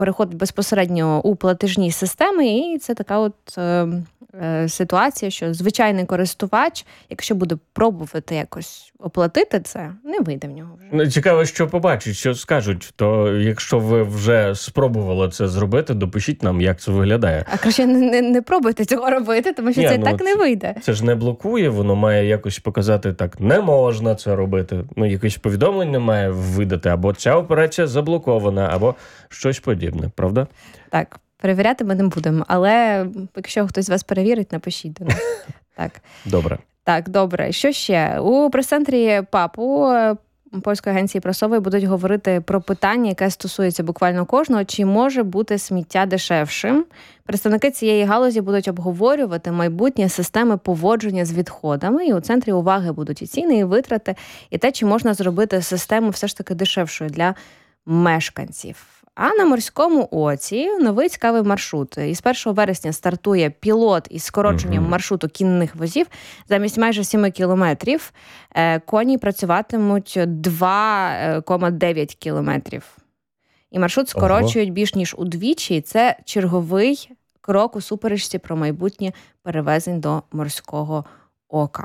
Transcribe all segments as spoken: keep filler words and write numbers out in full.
переходить безпосередньо у платежні системи, і це така от е, е, ситуація, що звичайний користувач, якщо буде пробувати якось оплатити це, не вийде в нього вже. Цікаво, що побачить, що скажуть. То якщо ви вже спробували це зробити, допишіть нам, як це виглядає. А краще не, не, не пробуйте цього робити, тому що Ні, це ну, так це, не вийде. Це ж не блокує, воно має якось показати, так, не можна це робити. Ну, якесь повідомлення має видати, або ця операція заблокована, або щось подібне, правда? Так, перевіряти ми не будемо, але якщо хтось з вас перевірить, напишіть до нас. Так. Добре. Так, добре. Що ще? У прес-центрі ПАПу Польської агенції прасової будуть говорити про питання, яке стосується буквально кожного, чи може бути сміття дешевшим. Представники цієї галузі будуть обговорювати майбутнє системи поводження з відходами, і у центрі уваги будуть і ціни, і витрати, і те, чи можна зробити систему все ж таки дешевшою для мешканців. А на Морському Оці новий цікавий маршрут. Із першого вересня стартує пілот із скороченням маршруту кінних возів. Замість майже сім кілометрів коні працюватимуть два цілих дев'ять кілометрів. І маршрут скорочують Ого. більш ніж удвічі. І це черговий крок у суперечці про майбутнє перевезень до Морського Ока.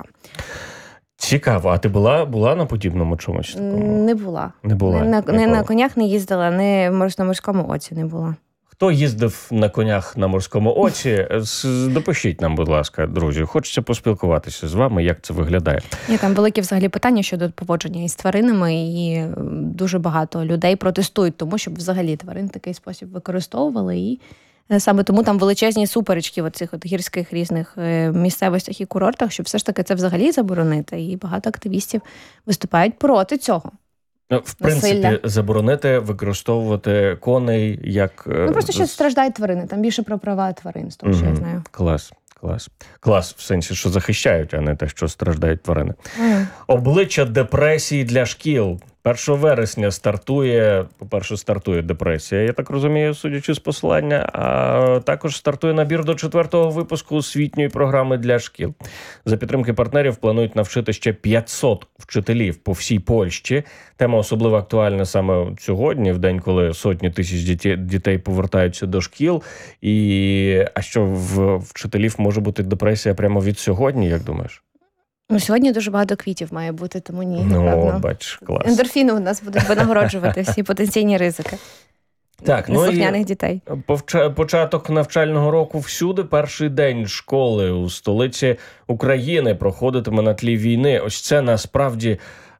Цікаво. А ти була, була на подібному чомусь такому? Не була. Не була? Не, на, не на конях не їздила, не на Морському Оці не була. Хто їздив на конях на Морському Оці, допишіть нам, будь ласка, друзі. Хочеться поспілкуватися з вами, як це виглядає. Є там великі взагалі питання щодо поводження із тваринами, і дуже багато людей протестують тому, щоб взагалі тварин в такий спосіб використовували. І саме тому там величезні суперечки в цих от гірських різних місцевостях і курортах, щоб все ж таки це взагалі заборонити. І багато активістів виступають проти цього. В принципі, насилля. Заборонити використовувати коней як... Ну, просто ще страждають тварини. Там більше про права тварин, з того, що mm-hmm. я знаю. Клас, клас. Клас в сенсі, що захищають, а не те, що страждають тварини. Mm. Обличчя депресії для шкіл. першого вересня стартує, по-перше, стартує депресія, я так розумію, судячи з посилання, а також стартує набір до четвертого випуску освітньої програми для шкіл. За підтримки партнерів планують навчити ще п'ятсот вчителів по всій Польщі. Тема особливо актуальна саме сьогодні, в день, коли сотні тисяч дітей, дітей повертаються до шкіл. І а що в вчителів може бути депресія прямо від сьогодні, як думаєш? Ну, сьогодні дуже багато квітів має бути, тому ні, ну, напевно. Бач, клас. Ендорфіни у нас будуть винагороджувати всі потенційні ризики. Так, ну і дітей. Початок навчального року всюди. Перший день школи у столиці України проходитиме на тлі війни. Ось це насправді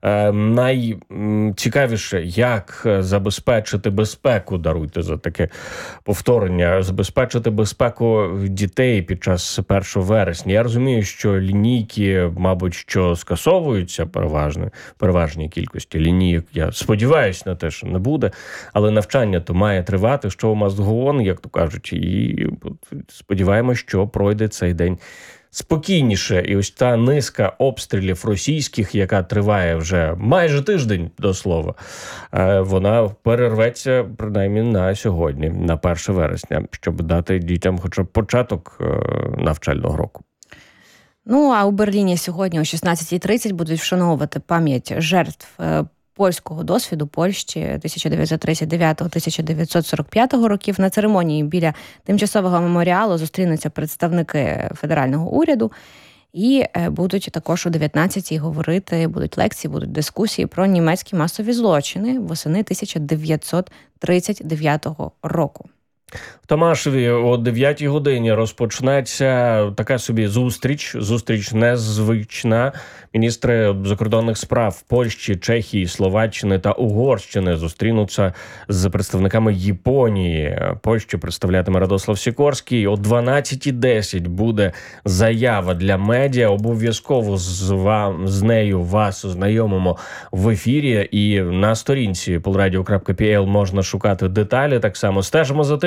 найцікавіше, як забезпечити безпеку, даруйте за таке повторення, забезпечити безпеку дітей під час першого вересня. Я розумію, що лінійки, мабуть, що скасовуються переважно, переважній кількості лінійок. Я сподіваюся на те, що не буде, але навчання то має тривати, що must go on, як то кажуть, і сподіваємося, що пройде цей день спокійніше. І ось та низка обстрілів російських, яка триває вже майже тиждень, до слова, вона перерветься, принаймні, на сьогодні, на перше вересня, щоб дати дітям хоча б початок навчального року. Ну, а у Берліні сьогодні о шістнадцятій тридцять будуть вшановувати пам'ять жертв польського досвіду Польщі тисяча дев'ятсот тридцять дев'ятого - тисяча дев'ятсот сорок п'ятого років. На церемонії біля тимчасового меморіалу зустрінуться представники федерального уряду і будуть також о дев'ятнадцятій говорити, будуть лекції, будуть дискусії про німецькі масові злочини восени тисяча дев'ятсот тридцять дев'ятого року. В Томашеві о дев'ятій годині розпочнеться така собі зустріч, зустріч незвична. Міністри закордонних справ Польщі, Чехії, Словаччини та Угорщини зустрінуться з представниками Японії. Польщу представлятиме Радослав Сікорський. О дванадцятій десять буде заява для медіа. Обов'язково з, вам, з нею вас ознайомимо в ефірі. І на сторінці полрадіо крапка пі ел можна шукати деталі. Так само стежимо за тим,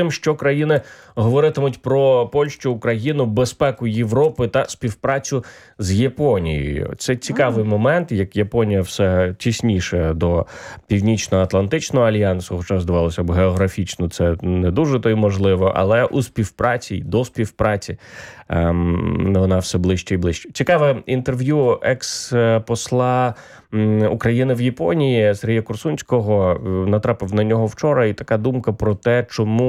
тим, що країни говоритимуть про Польщу, Україну, безпеку Європи та співпрацю з Японією. Це цікавий mm. момент, як Японія все тісніше до Північно-Атлантичного альянсу, хоча, здавалося б, географічно це не дуже то й можливо, але у співпраці, до співпраці ем, вона все ближче і ближче. Цікаве інтерв'ю екс-посла України в Японії Сергія Курсунського, натрапив на нього вчора, і така думка про те, чому